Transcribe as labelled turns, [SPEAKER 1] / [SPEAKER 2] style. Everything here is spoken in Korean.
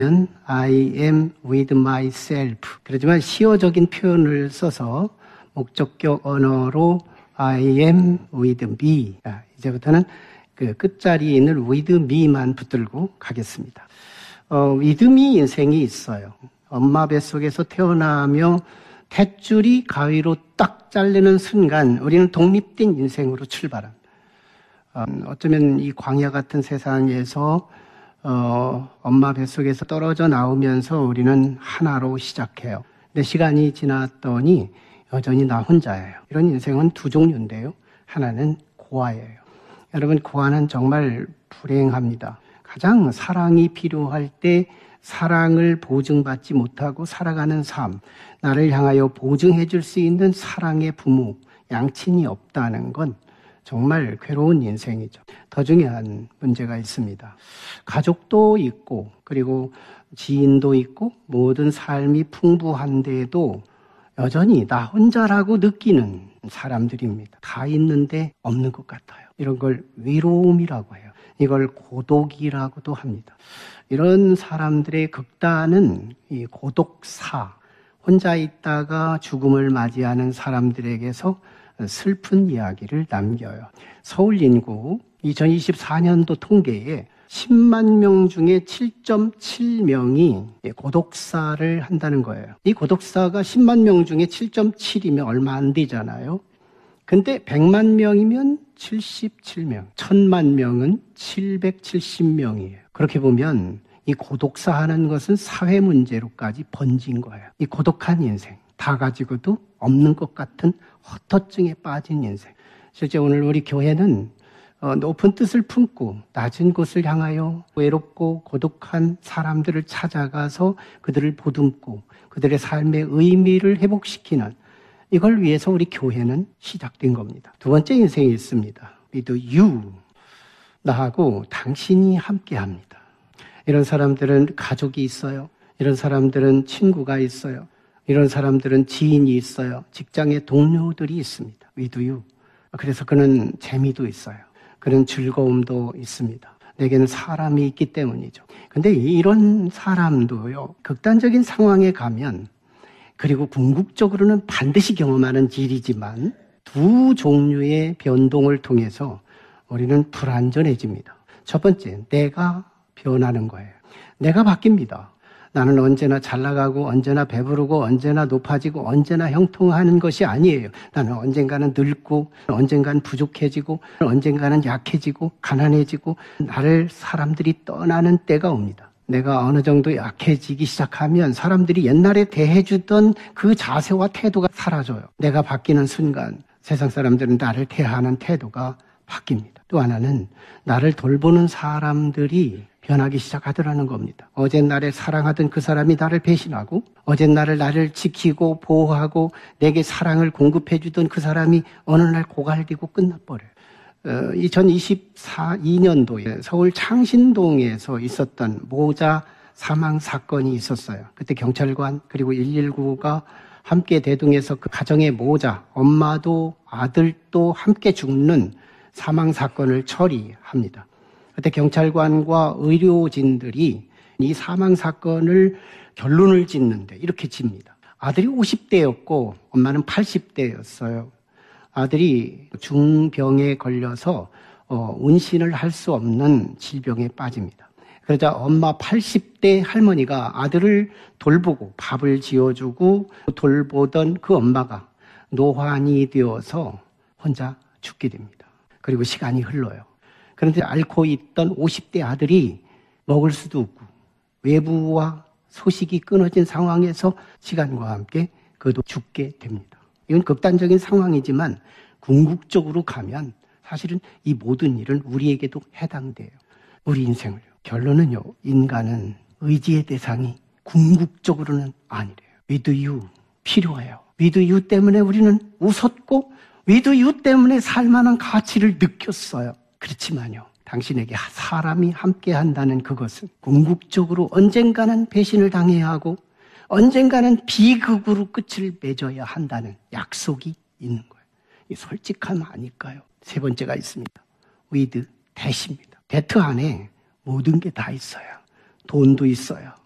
[SPEAKER 1] I am with myself. 그렇지만 시어적인 표현을 써서 목적격 언어로 I am with me. 이제부터는 그 끝자리에 있는 with me만 붙들고 가겠습니다. with me 인생이 있어요. 엄마 뱃속에서 태어나며 탯줄이 가위로 딱 자르는 순간 우리는 독립된 인생으로 출발합니다. 어쩌면 이 광야 같은 세상에서 엄마 뱃속에서 떨어져 나오면서 우리는 하나로 시작해요. 근데 시간이 지났더니 여전히 나 혼자예요. 이런 인생은 두 종류인데요. 하나는 고아예요. 여러분, 고아는 정말 불행합니다. 가장 사랑이 필요할 때 사랑을 보증받지 못하고 살아가는 삶, 나를 향하여 보증해 줄 수 있는 사랑의 부모, 양친이 없다는 건 정말 괴로운 인생이죠. 더 중요한 문제가 있습니다. 가족도 있고 그리고 지인도 있고 모든 삶이 풍부한데도 여전히 나 혼자라고 느끼는 사람들입니다. 다 있는데 없는 것 같아요. 이런 걸 외로움이라고 해요. 이걸 고독이라고도 합니다. 이런 사람들의 극단은 이 고독사, 혼자 있다가 죽음을 맞이하는 사람들에게서 슬픈 이야기를 남겨요. 서울 인구 2024년도 통계에 10만 명 중에 7.7명이 고독사를 한다는 거예요. 이 고독사가 10만 명 중에 7.7이면 얼마 안 되잖아요. 근데 100만 명이면 77명, 1000만 명은 770명이에요. 그렇게 보면 이 고독사 하는 것은 사회 문제로까지 번진 거예요. 이 고독한 인생, 다 가지고도 없는 것 같은 헛헛증에 빠진 인생. 실제 오늘 우리 교회는 높은 뜻을 품고 낮은 곳을 향하여 외롭고 고독한 사람들을 찾아가서 그들을 보듬고 그들의 삶의 의미를 회복시키는, 이걸 위해서 우리 교회는 시작된 겁니다. 두 번째 인생이 있습니다. With you, 나하고 당신이 함께합니다. 이런 사람들은 가족이 있어요. 이런 사람들은 친구가 있어요. 이런 사람들은 지인이 있어요. 직장의 동료들이 있습니다. With you. 그래서 그는 재미도 있어요. 그는 즐거움도 있습니다. 내게는 사람이 있기 때문이죠. 근데 이런 사람도요, 극단적인 상황에 가면, 그리고 궁극적으로는 반드시 경험하는 일이지만 두 종류의 변동을 통해서 우리는 불안전해집니다. 첫 번째, 내가 변하는 거예요. 내가 바뀝니다. 나는 언제나 잘 나가고 언제나 배부르고 언제나 높아지고 언제나 형통하는 것이 아니에요. 나는 언젠가는 늙고 언젠가는 부족해지고 언젠가는 약해지고 가난해지고 나를 사람들이 떠나는 때가 옵니다. 내가 어느 정도 약해지기 시작하면 사람들이 옛날에 대해주던 그 자세와 태도가 사라져요. 내가 바뀌는 순간 세상 사람들은 나를 대하는 태도가 바뀝니다. 또 하나는 나를 돌보는 사람들이 변하기 시작하더라는 겁니다. 어젯날에 사랑하던 그 사람이 나를 배신하고 어젯날에 나를 지키고 보호하고 내게 사랑을 공급해주던 그 사람이 어느 날 고갈되고 끝나버려요. 2022년도에 서울 창신동에서 있었던 모자 사망 사건이 있었어요. 그때 경찰관 그리고 119가 함께 대동해서 그 가정의 모자, 엄마도 아들도 함께 죽는 사망 사건을 처리합니다. 그때 경찰관과 의료진들이 이 사망 사건을 결론을 짓는데 이렇게 집니다. 아들이 50대였고 엄마는 80대였어요. 아들이 중병에 걸려서 운신을 할 수 없는 질병에 빠집니다. 그러자 엄마 80대 할머니가 아들을 돌보고 밥을 지어주고 돌보던 그 엄마가 노환이 되어서 혼자 죽게 됩니다. 그리고 시간이 흘러요. 그런데 앓고 있던 50대 아들이 먹을 수도 없고 외부와 소식이 끊어진 상황에서 시간과 함께 그도 죽게 됩니다. 이건 극단적인 상황이지만 궁극적으로 가면 사실은 이 모든 일은 우리에게도 해당돼요. 우리 인생을요. 결론은요. 인간은 의지의 대상이 궁극적으로는 아니래요. With you 필요해요. With you 때문에 우리는 웃었고 With you 때문에 살만한 가치를 느꼈어요. 그렇지만요. 당신에게 사람이 함께 한다는 그것은 궁극적으로 언젠가는 배신을 당해야 하고 언젠가는 비극으로 끝을 맺어야 한다는 약속이 있는 거예요. 이 솔직함 아닐까요? 세 번째가 있습니다. with 대시입니다. 대트 안에 모든 게 다 있어요. 돈도 있어요.